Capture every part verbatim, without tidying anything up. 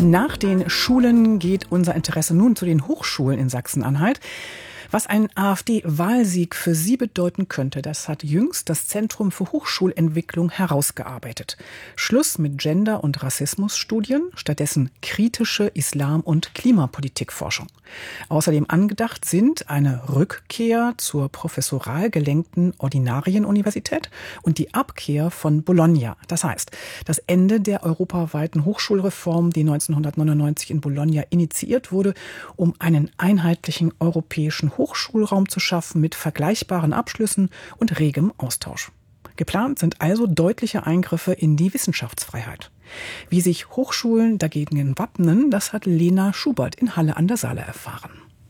Nach den Schulen geht unser Interesse nun zu den Hochschulen in Sachsen-Anhalt. Was ein AfD-Wahlsieg für sie bedeuten könnte, das hat jüngst das Zentrum für Hochschulentwicklung herausgearbeitet. Schluss mit Gender- und Rassismusstudien, stattdessen kritische Islam- und Klimapolitikforschung. Außerdem angedacht sind eine Rückkehr zur professoral gelenkten Ordinarienuniversität und die Abkehr von Bologna. Das heißt, das Ende der europaweiten Hochschulreform, die neunzehnhundertneunundneunzig in Bologna initiiert wurde, um einen einheitlichen europäischen Hochschulraum zu schaffen mit vergleichbaren Abschlüssen und regem Austausch. Geplant sind also deutliche Eingriffe in die Wissenschaftsfreiheit. Wie sich Hochschulen dagegen wappnen, das hat Lena Schubert in Halle an der Saale erfahren.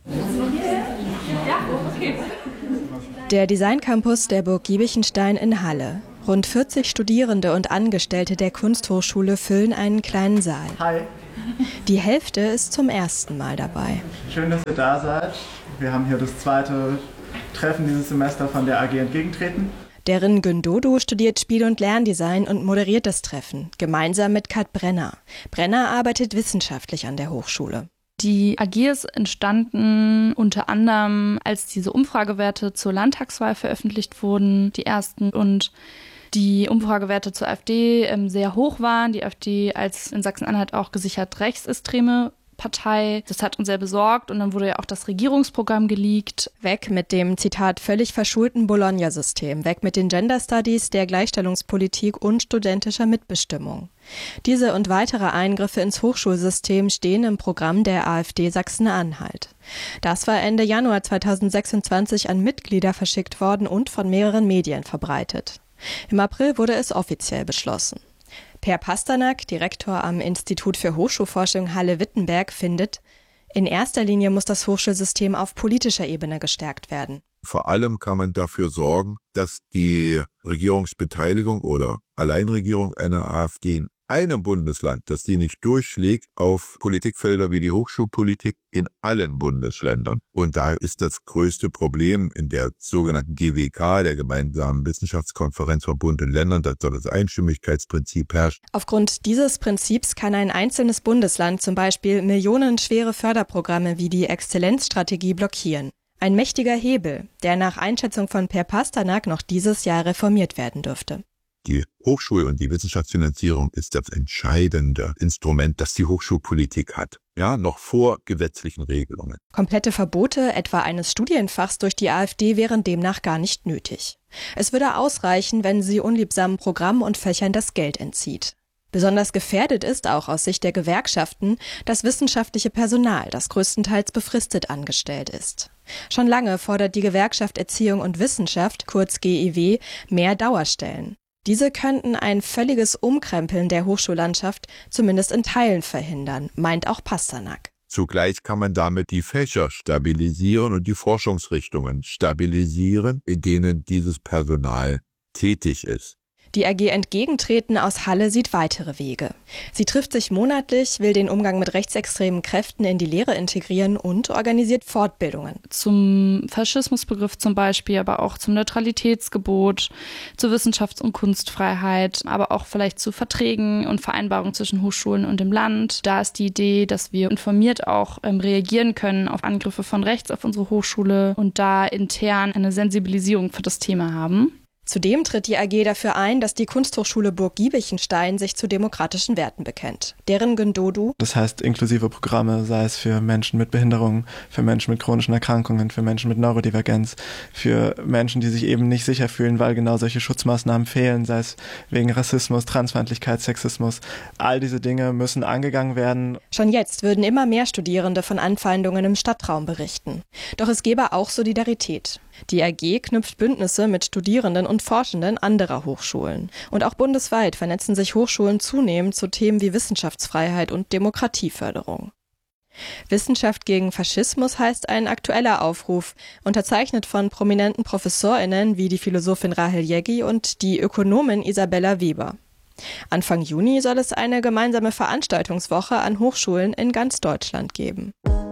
Der Designcampus der Burg Giebichenstein in Halle. Rund vierzig Studierende und Angestellte der Kunsthochschule füllen einen kleinen Saal. Hi. Die Hälfte ist zum ersten Mal dabei. Schön, dass ihr da seid. Wir haben hier das zweite Treffen dieses Semester von der A G Entgegentreten. Derin Gündodu studiert Spiel- und Lerndesign und moderiert das Treffen, gemeinsam mit Kat Brenner. Brenner arbeitet wissenschaftlich an der Hochschule. Die A G ist entstanden unter anderem, als diese Umfragewerte zur Landtagswahl veröffentlicht wurden, die ersten, und die Umfragewerte zur AfD ähm, sehr hoch waren. Die AfD als in Sachsen-Anhalt auch gesichert rechtsextreme Partei. Das hat uns sehr besorgt und dann wurde ja auch das Regierungsprogramm geleakt. Weg mit dem, Zitat, völlig verschulten Bologna-System. Weg mit den Gender Studies, der Gleichstellungspolitik und studentischer Mitbestimmung. Diese und weitere Eingriffe ins Hochschulsystem stehen im Programm der AfD Sachsen-Anhalt. Das war Ende Januar zweitausendsechsundzwanzig an Mitglieder verschickt worden und von mehreren Medien verbreitet. Im April wurde es offiziell beschlossen. Per Pasternak, Direktor am Institut für Hochschulforschung Halle-Wittenberg, findet, in erster Linie muss das Hochschulsystem auf politischer Ebene gestärkt werden. Vor allem kann man dafür sorgen, dass die Regierungsbeteiligung oder Alleinregierung einer AfD in einem Bundesland, dass die nicht durchschlägt auf Politikfelder wie die Hochschulpolitik in allen Bundesländern. Und da ist das größte Problem in der sogenannten G W K, der gemeinsamen Wissenschaftskonferenz von Bund und Ländern, dass dort das Einstimmigkeitsprinzip herrscht. Aufgrund dieses Prinzips kann ein einzelnes Bundesland zum Beispiel millionenschwere Förderprogramme wie die Exzellenzstrategie blockieren. Ein mächtiger Hebel, der nach Einschätzung von Per Pasternak noch dieses Jahr reformiert werden dürfte. Die Hochschul- und die Wissenschaftsfinanzierung ist das entscheidende Instrument, das die Hochschulpolitik hat. Ja, noch vor gesetzlichen Regelungen. Komplette Verbote, etwa eines Studienfachs durch die AfD, wären demnach gar nicht nötig. Es würde ausreichen, wenn sie unliebsamen Programmen und Fächern das Geld entzieht. Besonders gefährdet ist auch aus Sicht der Gewerkschaften das wissenschaftliche Personal, das größtenteils befristet angestellt ist. Schon lange fordert die Gewerkschaft Erziehung und Wissenschaft, kurz G E W, mehr Dauerstellen. Diese könnten ein völliges Umkrempeln der Hochschullandschaft zumindest in Teilen verhindern, meint auch Pasternak. Zugleich kann man damit die Fächer stabilisieren und die Forschungsrichtungen stabilisieren, in denen dieses Personal tätig ist. Die A G Entgegentreten aus Halle sieht weitere Wege. Sie trifft sich monatlich, will den Umgang mit rechtsextremen Kräften in die Lehre integrieren und organisiert Fortbildungen. Zum Faschismusbegriff zum Beispiel, aber auch zum Neutralitätsgebot, zur Wissenschafts- und Kunstfreiheit, aber auch vielleicht zu Verträgen und Vereinbarungen zwischen Hochschulen und dem Land. Da ist die Idee, dass wir informiert auch ähm, reagieren können auf Angriffe von rechts auf unsere Hochschule und da intern eine Sensibilisierung für das Thema haben. Zudem tritt die A G dafür ein, dass die Kunsthochschule Burg Giebichenstein sich zu demokratischen Werten bekennt. Derin Gündodu. Das heißt inklusive Programme, sei es für Menschen mit Behinderungen, für Menschen mit chronischen Erkrankungen, für Menschen mit Neurodivergenz, für Menschen, die sich eben nicht sicher fühlen, weil genau solche Schutzmaßnahmen fehlen, sei es wegen Rassismus, Transfeindlichkeit, Sexismus. All diese Dinge müssen angegangen werden. Schon jetzt würden immer mehr Studierende von Anfeindungen im Stadtraum berichten. Doch es gäbe auch Solidarität. Die A G knüpft Bündnisse mit Studierenden und Forschenden anderer Hochschulen. Und auch bundesweit vernetzen sich Hochschulen zunehmend zu Themen wie Wissenschaftsfreiheit und Demokratieförderung. Wissenschaft gegen Faschismus heißt ein aktueller Aufruf, unterzeichnet von prominenten ProfessorInnen wie die Philosophin Rahel Jeggi und die Ökonomin Isabella Weber. Anfang Juni soll es eine gemeinsame Veranstaltungswoche an Hochschulen in ganz Deutschland geben.